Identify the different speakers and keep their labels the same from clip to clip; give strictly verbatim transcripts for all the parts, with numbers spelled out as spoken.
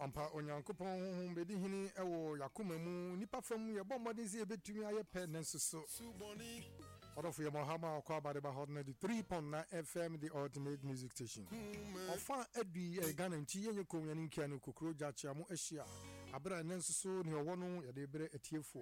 Speaker 1: ampa onyankopɔn honhom bedi hini ewo yakoma mu nipa fam ye bombodin se ebetumi aye pe nensoso odofo ye mohama akwa bade ba hot na three point nine F M the ultimate music station ofa adi e Ghana nti yenye konya ni nkia no kokro jacha mu ahia abra nensoso ne owo no ye de bere etiefo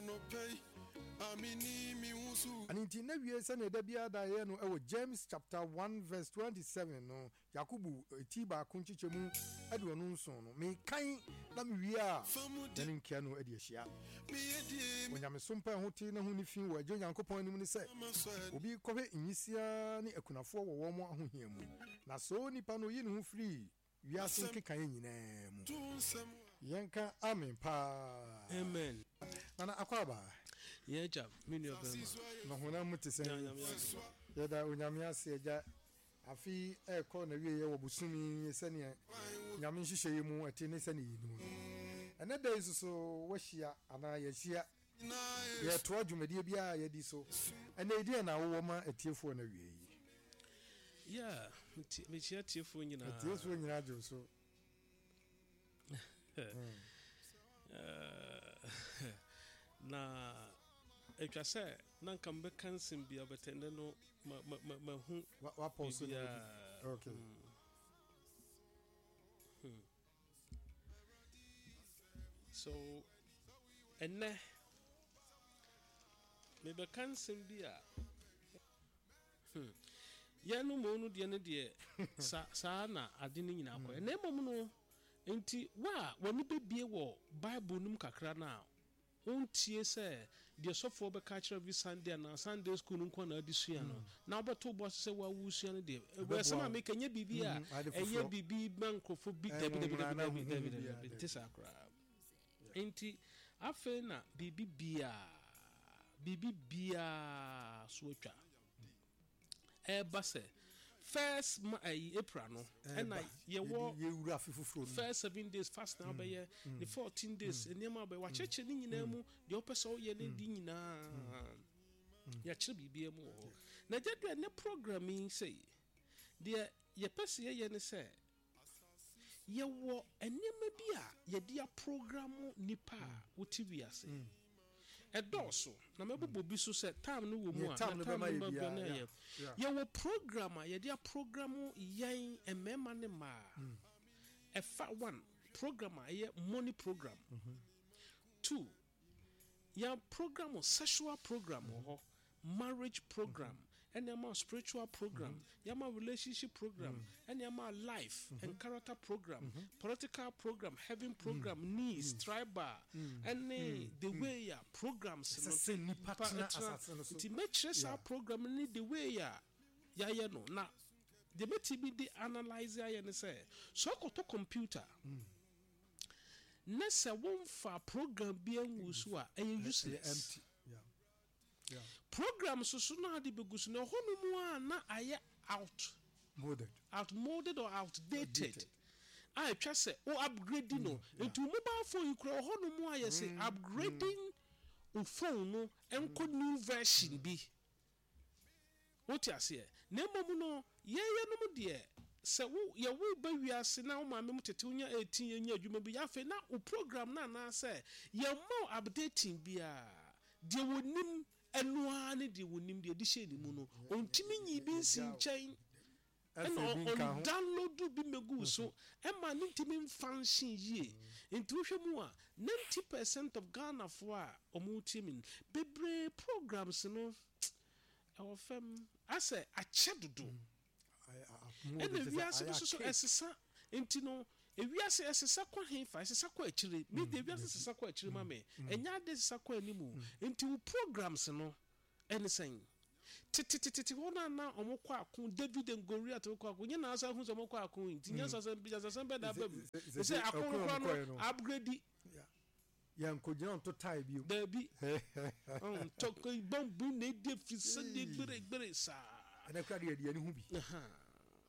Speaker 1: Aninti na wie se na da bia da ye no ewo James chapter one verse twenty-seven no Yakubu etiba kunchiche mu ade onu nso no me kan na me wie a dan nkia no ade ahia onyame sompa ho ti na ho ni fin wo agye Nyankopɔn anim ni se obi kɔhwe nyisia ne akunafo wo wo mo ahohia mu na so nipa no yi ne ho free wiase nkekan nyinaa mu yenka amen pa
Speaker 2: amen
Speaker 1: nana akwaba
Speaker 2: yeja mini obema
Speaker 1: no hona mutisen yeda onyame ase eja afi e ko na wie ye wo busumi sene nyame nhihye mu ati ne sene yi mu ene da isuso wahia ana yahia ye to adwumade bia ye di so ene edi na wo ma atiefo na wie yi
Speaker 2: yeah me chia atiefo nyina
Speaker 1: atiefo nyina jo so
Speaker 2: na etwa se na nka mbe kansim bia betende no ma ma ma hu
Speaker 1: wa pause okay
Speaker 2: hmm. Hmm. So enne me be kansim bia hmm yanu mo nu de ne de sa sa na ade ni nyina akọ enne mom no enti wa woni bebie wo Bible num kakra na untie se de sofo be ka kire vi Sunday na Sunday school nko na adisua no na obeto bo se wa wusua no de we se ma make nya bibi a eye bibi bankofo bi debi debi debi debi debi tisakra enti afe na bibi bia bibi bia suotwa e ba se first April no and I ye wo first seven days fast now be ye the fourteen days enema be wa cheche ni nyina mu de opeso ye ne di nyina ya chire bibia mu na jedu ne programming say de ye pese ye ne say ye wo enema bia ye dia programu nipa wotiwiase edoso na mebbo bi so se time no wo mu a time no be na ye ye wo program ye dia programu yen emema ne ma e fa one program ye money program two ya program sexual program ho marriage program and your spiritual program, mm-hmm. your relationship program, mm-hmm. and your life mm-hmm. and character program, mm-hmm. political program, heaven program, mm-hmm. needs, mm-hmm. tribal, mm-hmm. and mm-hmm. the way your programs.
Speaker 1: It's a partner
Speaker 2: to make sure our program need the way ya ya ya no now. The may be the analyzer and say so go to computer. Mm. Nessa won't for program being usua and useless.
Speaker 1: Empty. Yeah. Yeah.
Speaker 2: Program so so na de begusu na honu mu a na aye out
Speaker 1: molded
Speaker 2: outmoded or outdated I twa say o upgrading no into mobile phone kura honu mu aye say upgrading o phone no enko new version bi what you say na mom no ye ye no mu de se wo ye wo ba wiase na wo ma me mutete unya eighteen ye nya adwuma bi ya fe na o program na na say ye mo updating bia de wonim enua ne de wonim de edihye ni mu no ontimi nyi bi nsinchen and on download bi megu so e ma ntimi function yie enti wo hwɛ mu a ninety percent of Ghana for a omutimi bebre programs no e wo fam ase ache dodo and we are so so esesa enti no ewiase esesa kwa hefa esesa kwa akire me de ewiase esesa kwa akire ma me enya de esesa kwa animu enti wo programs no anything titititi wona na omokwa akun David and Goliath okwa akun nyina asa hu so omokwa akun enti nya sasa bija sasa be da ba say akun kwa no upgrade
Speaker 1: ya nkogina on to tie bi
Speaker 2: da bi on to ko bombu ne de fisa de gbere gbere sa
Speaker 1: ana kwa de de ani hu bi
Speaker 2: aha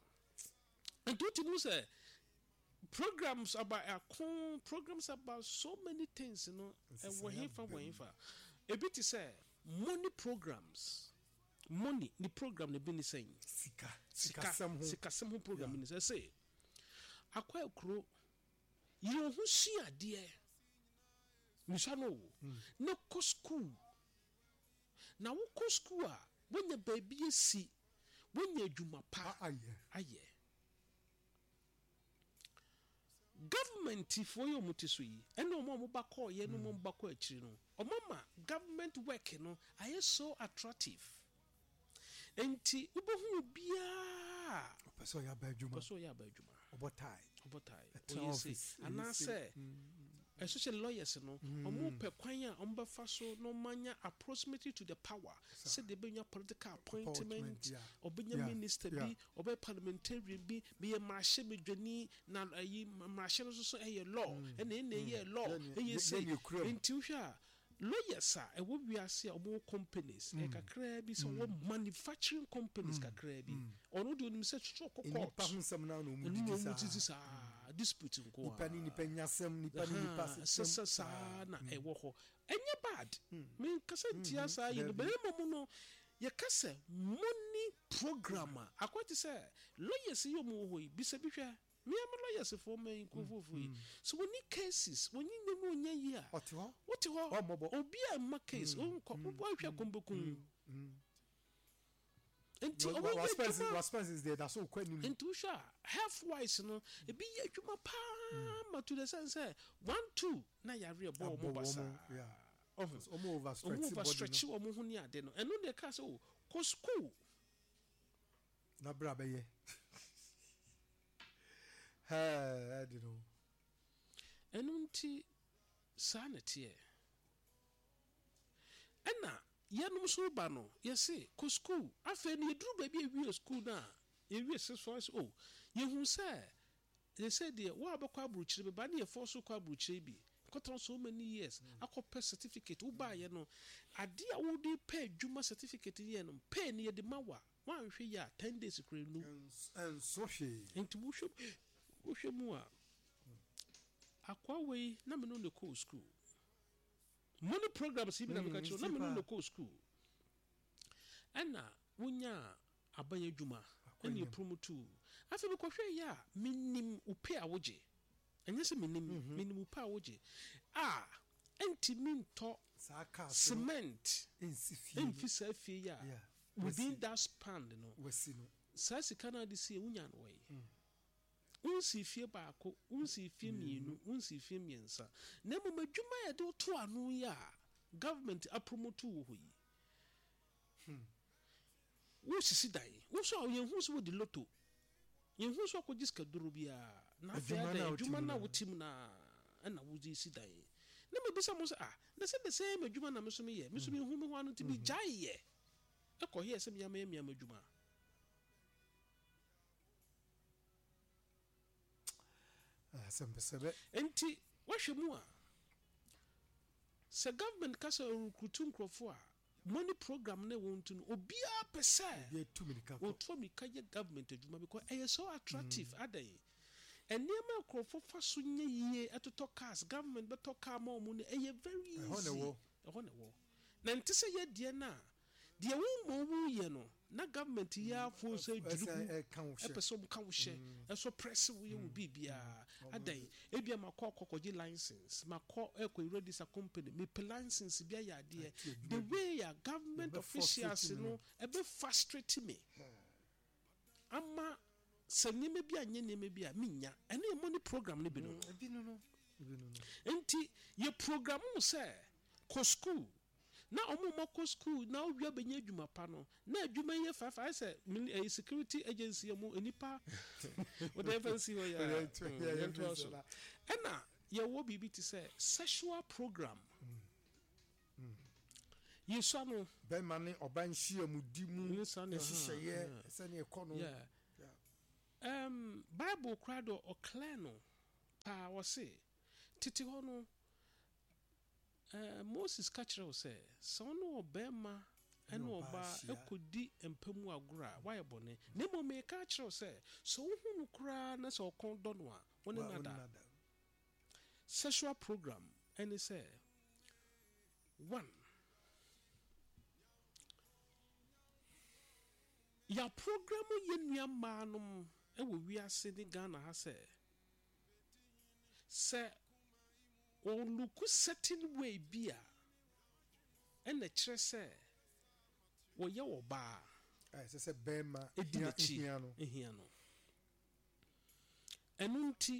Speaker 2: and to tell say programs about akun programs about so many things you know and we hear from we hear a bit say money programs money the program they been saying
Speaker 1: sika
Speaker 2: sika sika some program in say akwa ekro you who see a dear Mishano no co school. Now co school when your baby is see when you juma pa aye. Government for your mutisui and no more bako ye no more bako chino. O mama government work no I so attractive. Enti ubohu bia
Speaker 1: person ya ba juma
Speaker 2: person ya ba juma
Speaker 1: obotai
Speaker 2: obotai o yesi anase especially lawyers no omo pe kwan a omba fa so no manya approximately to the power say the benya political appointment obenya minister bi obe parliamentarian bi be marche medwani na ayi marche no so e law and e na e law e yesi enti hwa lawyers a ewo wiase omo companies e kakra bi so wo manufacturing companies kakra bi ono de onim se tso kokko
Speaker 1: nipa hunsam na no mu didisa
Speaker 2: dispute nko
Speaker 1: nipa ni nipa nyasem nipa ni nipa
Speaker 2: sesa sa na ewo ho enye bad me kasa ntia sa ye no be mo no ye kasa money program akwati se lawyers yo mo ho bi se bi hwa me am lawyers for me nkofofu so when cases when you know nya yi a
Speaker 1: what ho
Speaker 2: what ho obi a ma case on ko bo hwa kombokun enti
Speaker 1: obi was person was person is there that's so kwani
Speaker 2: enti hwa half wise no e bi ye adwuma pa ma to the sense one two na yare bo mo basa
Speaker 1: yeah office omo overstretch
Speaker 2: body overstretch omo hu ni ade no eno de ka say o ko school
Speaker 1: na bra be ye ha I don't know
Speaker 2: eno nti sanity ena yanum so ba no yesi ko school afa ni eduru ba bi ewie school na ewie se so oh yehu say they said there wa abakwa abruchire ba na ye force kwa abruchire bi kotron so many years akopɛ certificate wo ba ye no ade a wo di pay adwuma certificate ye no pay ne ye de mawa wan hwe ya ten days kure nu
Speaker 1: en so hwe
Speaker 2: enti wo hwe wo hwe mu a akwa we na me no le ko school money programs even am catch na me no le ko school ana wonya abanye adwuma ani promote afi bi ko hwe ya minim upe a woje enye se minim minim upe a woje ah enti minto cement enfi sa fie ya within that span no
Speaker 1: wasi no
Speaker 2: sa sika na de sie wonya no we unsi fie baako unsi fie mienu unsi fie miensa na mo madwuma ya de to anu ya government apromote wo yi hmm wo sisi dai wo so ye hu so wo di lotto ye hu so ko jiska duru bia na afia da adwuma na wo tim na na wo di si dai na me bisa mo se ah na se be se madwuma na me so me ye me so me hu me ho anu ti bi jai ye e ko ye se me ya me ya madwuma
Speaker 1: ah sembe sebe
Speaker 2: enti wahwe mu a se government kasa recruit nkrofo a money program na won't no obia pesa
Speaker 1: be too many ka
Speaker 2: o to me ka government adwuma because e so attractive adai enema nkrofo fa so nye yie etoto cars government beto car ma mu no e very easy
Speaker 1: honewo
Speaker 2: honewo na ntise ye de na de wo mo wu ye no na government ya fo so adwuru e person ka wo hye e so press wo ye wo bibia adai ebia makọ kokoji license makọ ekọ register company me license bia ya de the way ya government officials no e be frustrate me ama sanyeme bia nyeme bia minya ene money program ne bi no
Speaker 1: bi no no bi no no
Speaker 2: enti ye program mo say ko school na omo mako school na owia benya adwuma pa no na adwuma ye fafa I say a security agency mo enipa whatever see ho ya ena ye wo bibi ti say sexual program ye so no
Speaker 1: be mane oban hia mu di mu ehihye se ne ekono
Speaker 2: um bible crado o clear pa wo se titi ho no Uh, Moses kachira say sono obema eno oba ekodi empamu agura why bone na mo me kachira say so hunu kura na so kon do no a woni nada sexual program and say one ya program ye nua manum e wo wiase ni Ghana ha say sɛ oluku certain way bi a ɛna kyerɛ sɛ wɔyɛ wɔ baa
Speaker 1: ɛsɛ sɛ bɛrima
Speaker 2: ɛdi n'akyi
Speaker 1: hia no
Speaker 2: ɛhia no ɛno nti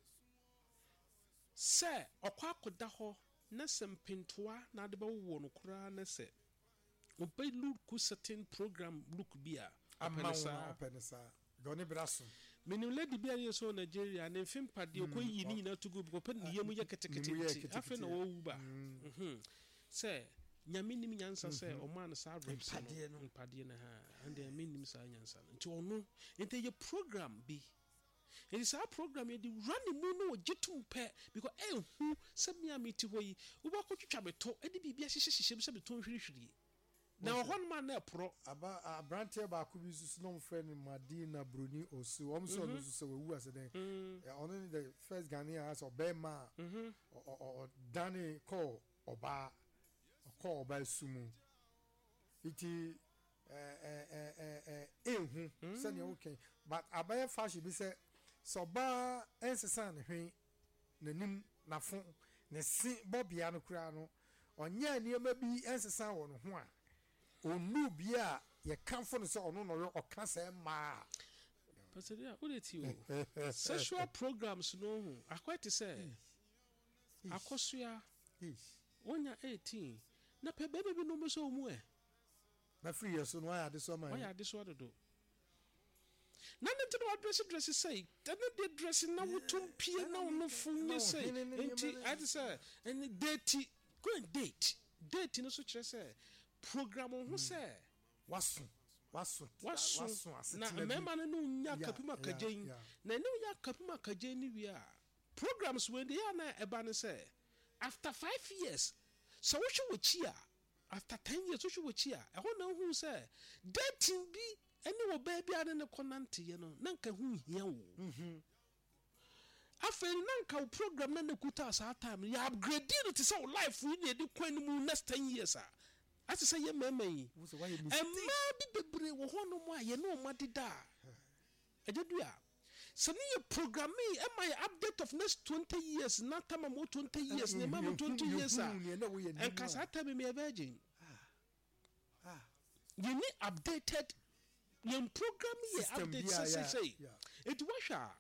Speaker 2: sɛ ɔkɔ akɔda hɔ na sɛ mpentoa na ade bɛwowɔ no koraa na sɛ ɔbɛ look certain program look bi a
Speaker 1: ama wo apɛ ne saa dɔne bra so
Speaker 2: menim lady bi a yɛ so Nigeria ne mfe mpadeɛ ɔkɔ yi ne nyinaa to go kɔpɛ ne yam yɛ ketekete nti afei na wɔwu ba sɛ nyame nim nyansa sɛ ɔmaa no saa reps no mpadeɛ no ha ɛndeɛ menim saa nyansa no nti ɔno nti yɛ program bi ɛti saa program yɛde wura ne mu no wɔgye tom pɛ because ɛhu sɛ me a mete hɔ yi wobɛkɔtwitwa betɔ ɛde biribi ahyehyɛhyehyɛ m sɛ betɔ nhwirihwiri na ɔhɔ no ma na ɛporɔ
Speaker 1: aberanteɛ baako bi susu na ɔmfrɛ no Madina Bruni Osu ɔm sɛ ɔno so sɛ wawu ase dɛn ɔno ne the first Ghanaian a sɛ ɔbɛrima a ɔdane kɔɔ ɔbaa ɔkɔɔ ɔbaa su mu nti ɛhu sɛnea wokɛn but abɛyɛ fashion bi sɛ sɛ ɔbaa ɛnsesa ne hwen n'anim n'afo ne se bɔbea no koraa no ɔnyɛ nneɛma bi ɛnsesa wɔ no ho a onu bi a yɛkamfo no sɛ ɔno na ɔyɛ ɔka sɛ mmaa
Speaker 2: pastor a wode ti o sexual programs no ho akɔ te sɛ akɔsoa wonya eighteen na pɛ bɛbɛ bi no mo sɛ ɔmu ɛ
Speaker 1: na free yɛ so no wayɛ ade so ama
Speaker 2: wayɛ ade so adodo na ne nti na wadresse dresse sɛ ɛne de dresse na wotom pie na wono fo nyɛ sɛ nti ade sɛ ɛne date go and date date no so kyerɛ sɛ program ho sɛ
Speaker 1: waso waso
Speaker 2: waso na mmarima no no nya kapim akagyen na ne nya kapim akagyen ne wie a programs when they are na ɛba ne sɛ after five years so wo hwe wɔkyi a after ten years wo hwe wɔkyi a ɛhɔ na hu sɛ dating bi ɛne wɔ baa bi ade ne kɔnanteɛ no na nka hu hia wo afei na nka wo program na ne kuta saa time ya upgrade no te sɛ wo life yi ne de kwan no mu next ten years a ase sɛ yɛ mɛma yi ɛmaa bi bebree wɔ hɔ no mu a yɛne ɔma deda a ɛgye du a sɛ ne yɛ programme ɛma yɛ update of next twenty years na tama mo twenty years ne ma mo twenty years a ɛnka saa time me a virgin yɛne updated yɛn program yɛ update sɛ sɛ ɛti wahwɛ a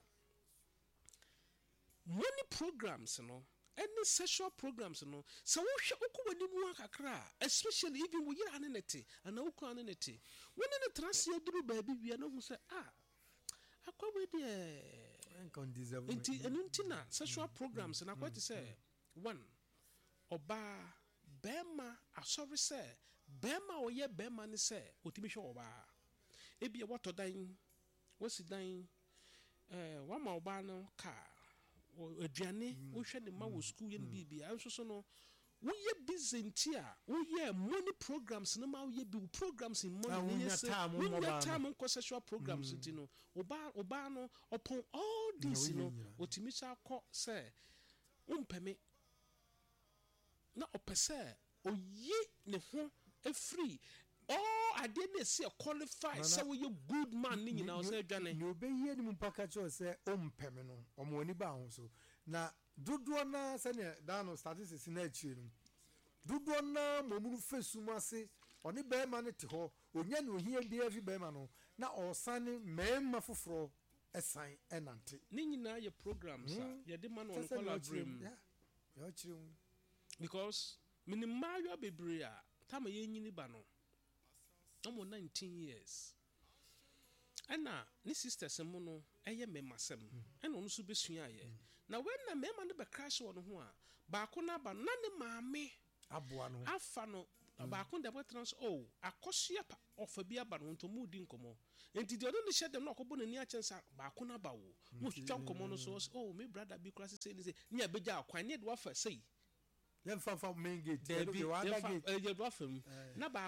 Speaker 2: money programs no any sexual programs no so wo hwe ukɔ wani mu akakra especially even wo yira ne nete ana wo kɔ ne nete wo ne ne transia duru ba bi wia no hu sɛ ah akɔ we de
Speaker 1: enko deserve
Speaker 2: nti enu nti na sexual programs na kwati sɛ one oba bema asɔre sɛ bema oyɛ bema ne sɛ otimi hwe oba ebi e wato dan wosi dan eh wa ma oba no ka aduane wohwɛ ne ma wɔ school yɛ no biribi a nso so no woyɛ busy nti a woyɛ money programs no ma woyɛ bi programs in money ne yɛ sɛ wonya time nkɔ sexual programs nti no oba oba no upon all this no otimi sɛ akɔ sɛ wompɛme na ɔpɛ sɛ oyi ne ho afiri all ade na ɛsi qualify sɛ woyɛ good man ne nyinaa sɛ adwane
Speaker 1: ne obɛyie ne mu mpaka kyerɛ sɛ ɔmpɛme no ɔmo ani ba ho so na dodoɔ na sɛnea dano statistics na akyire no dodoɔ na mɔmunu fesu mu ase ɔne bɛrima no te hɔ onya ne ohia biara fi bɛrima no na ɔsane mmarima foforɔ ɛsan ɛnante
Speaker 2: ne nyinaa yɛ programs a yɛde ma no ɔno kɔlabrɛm
Speaker 1: yɛkyerɛ mu
Speaker 2: because mene mmaayewa bebree a tama yɛnyini ba no ɔmo nineteen years ɛna ne sisters mu no ɛyɛ mɛmasɛm ɛna ɔno nso bɛsua ayɛ na when na mɛma no bɛcrash wɔ no ho a baako na ba na ne maame
Speaker 1: aboa no
Speaker 2: afa no baako da bɛtena so oh akɔsua pa ɔfa bi aba no nto mu di nkɔmɔ enti deɛ ɔno ne hyɛ dem na ɔkɔbɔ n'ani akyɛn sa baako na ba wo mo twitwa nkɔmɔ no so oh me brother bi kora sɛ ne sɛ ne abɛgya akwan ne de wafa sɛ
Speaker 1: yɛmfa fa main gate
Speaker 2: yɛmfa yɛde wafa mu na ba